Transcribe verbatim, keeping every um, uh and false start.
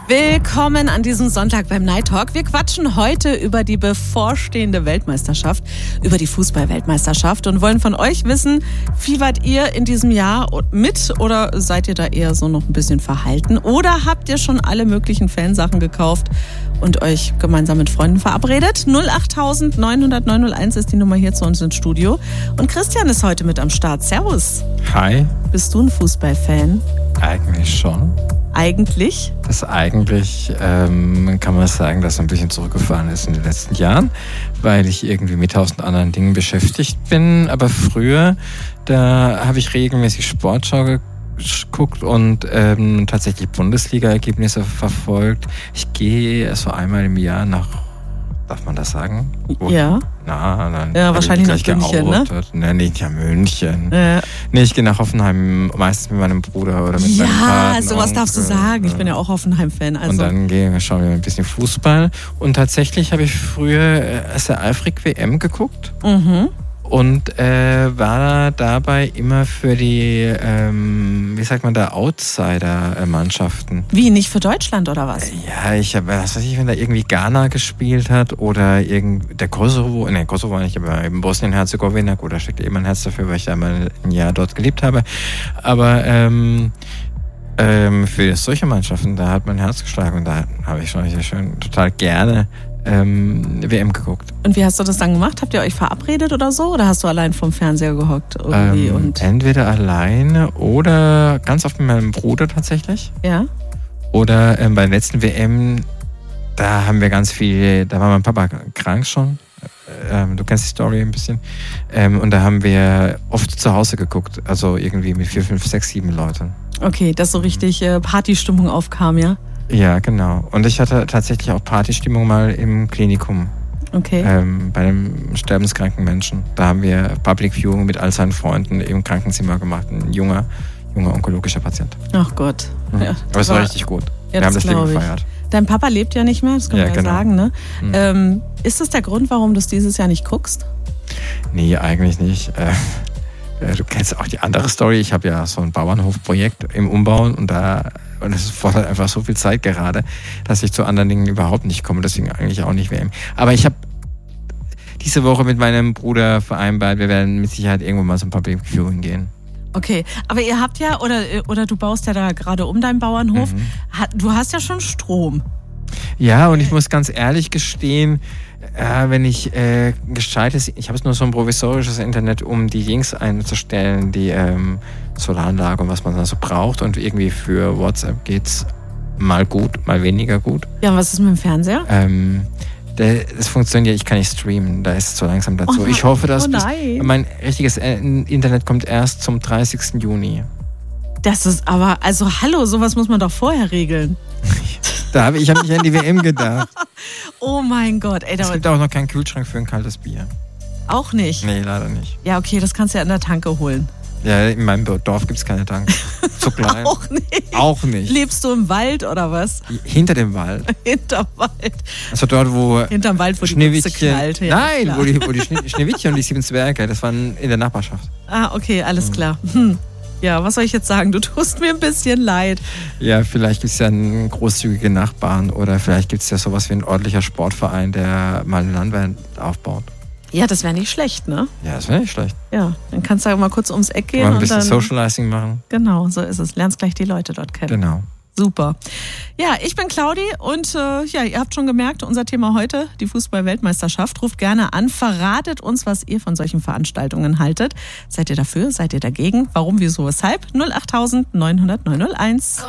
Willkommen an diesem Sonntag beim Night Talk. Wir quatschen heute über die bevorstehende Weltmeisterschaft, über die Fußball-Weltmeisterschaft und wollen von euch wissen, fiebert ihr in diesem Jahr mit oder seid ihr da eher so noch ein bisschen verhalten? Oder habt ihr schon alle möglichen Fansachen gekauft und euch gemeinsam mit Freunden verabredet? null acht neun null null neun null eins ist die Nummer hier zu uns ins Studio. Und Christian ist heute mit am Start. Servus. Hi. Bist du ein Fußballfan? Eigentlich schon. Eigentlich? Das eigentlich ähm, kann man sagen, dass es ein bisschen zurückgefahren ist in den letzten Jahren, weil ich irgendwie mit tausend anderen Dingen beschäftigt bin. Aber früher, da habe ich regelmäßig Sportschau geguckt und ähm, tatsächlich Bundesliga-Ergebnisse verfolgt. Ich gehe so einmal im Jahr nach, darf man das sagen? Wo? Ja. Na, nein. Ja, wahrscheinlich nach München, ne? Nee, nicht nach München. Ja. Nee, ich gehe nach Hoffenheim, meistens mit meinem Bruder oder mit ja, meinem Vater. Ja, sowas darfst du sagen. Ich bin ja auch Hoffenheim-Fan. Also. Und dann gehen, schauen wir ein bisschen Fußball. Und tatsächlich habe ich früher sehr eifrig W M geguckt. Mhm. Und äh, war dabei immer für die, ähm, wie sagt man da, Outsider-Mannschaften. Wie, nicht für Deutschland oder was? Ja, ich habe, was weiß ich, wenn da irgendwie Ghana gespielt hat oder irgend, der Kosovo, ne, Kosovo nicht, aber eben Bosnien-Herzegowina, gut, da steckt eben ein Herz dafür, weil ich da mal ein Jahr dort gelebt habe. Aber ähm, ähm, für solche Mannschaften, da hat mein Herz geschlagen und da habe ich schon richtig schön, total gerne Ähm, W M geguckt. Und wie hast du das dann gemacht? Habt ihr euch verabredet oder so? Oder hast du allein vorm Fernseher gehockt? Irgendwie Ähm, und entweder alleine oder ganz oft mit meinem Bruder tatsächlich. Ja. Oder ähm, bei der letzten W M, da haben wir ganz viel, da war mein Papa krank schon. Ähm, du kennst die Story ein bisschen. Ähm, und da haben wir oft zu Hause geguckt. Also irgendwie mit vier, fünf, sechs, sieben Leuten. Okay, dass so richtig äh, Partystimmung aufkam, ja? Ja, genau. Und ich hatte tatsächlich auch Partystimmung mal im Klinikum. Okay. Ähm, bei einem sterbenskranken Menschen. Da haben wir Public Viewing mit all seinen Freunden im Krankenzimmer gemacht. Ein junger, junger onkologischer Patient. Ach Gott. Mhm. Ja, Aber es war, war richtig gut. Ja, wir haben das Leben ich. gefeiert. Dein Papa lebt ja nicht mehr, das können ja, wir ja genau. sagen, ne? Mhm. Ähm, ist das der Grund, warum du es dieses Jahr nicht guckst? Nee, eigentlich nicht. Äh, Du kennst auch die andere Story. Ich habe ja so ein Bauernhofprojekt im Umbauen und da und es fordert einfach so viel Zeit gerade, dass ich zu anderen Dingen überhaupt nicht komme. Deswegen eigentlich auch nicht W M. Aber ich habe diese Woche mit meinem Bruder vereinbart, wir werden mit Sicherheit irgendwo mal zum Public Viewing gehen. Okay, aber ihr habt ja, oder, oder du baust ja da gerade um deinen Bauernhof, Mhm. du hast ja schon Strom. Ja, und ich muss ganz ehrlich gestehen, äh, wenn ich äh, gescheites, ich habe nur so ein provisorisches Internet, um die Links einzustellen, die ähm, Solaranlage und was man da so braucht. Und irgendwie für WhatsApp geht's mal gut, mal weniger gut. Ja, und was ist mit dem Fernseher? Ähm, das funktioniert, ich kann nicht streamen, da ist es so langsam dazu. Oh ich hoffe, dass oh bis, mein richtiges Internet kommt erst zum dreißigsten Juni. Das ist aber, also hallo, sowas muss man doch vorher regeln. Da habe ich hab nicht an die W M gedacht. Oh mein Gott. Ey, es gibt auch noch keinen Kühlschrank für ein kaltes Bier. Auch nicht? Nee, leider nicht. Ja, okay, das kannst du ja in der Tanke holen. Ja, in meinem Dorf gibt es keine Tanke. Zu klein. Auch nicht? Auch nicht. Lebst du im Wald oder was? Hinter dem Wald. Hinterm Wald. Also dort, wo Hinterm Wald, wo die Mütze knallt. Ja, nein, klar. wo die, wo die Schneewittchen und die sieben Zwerge, das waren in der Nachbarschaft. Ah, okay, alles klar. Hm. Ja, was soll ich jetzt sagen? Du tust mir ein bisschen leid. Ja, vielleicht gibt es ja einen großzügigen Nachbarn oder vielleicht gibt es ja sowas wie ein ordentlicher Sportverein, der mal eine Landwehr aufbaut. Ja, das wäre nicht schlecht, ne? Ja, das wäre nicht schlecht. Ja, dann kannst du ja mal kurz ums Eck gehen. Mal ein bisschen und dann, Socializing machen. Genau, so ist es. Lernst gleich die Leute dort kennen. Genau. Super. Ja, ich bin Claudi und äh, ja, ihr habt schon gemerkt, unser Thema heute, die Fußball-Weltmeisterschaft. Ruft gerne an, verratet uns, was ihr von solchen Veranstaltungen haltet. Seid ihr dafür? Seid ihr dagegen? Warum, wieso, weshalb? null acht neun null null neun null eins.